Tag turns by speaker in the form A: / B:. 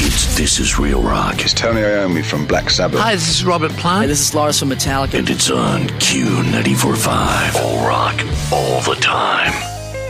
A: This Is Real Rock.
B: It's Tony Iommi from Black Sabbath.
C: Hi, this is Robert Plant.
D: Hey, this is Lars from Metallica.
A: And it's on Q94.5. All rock, all the time.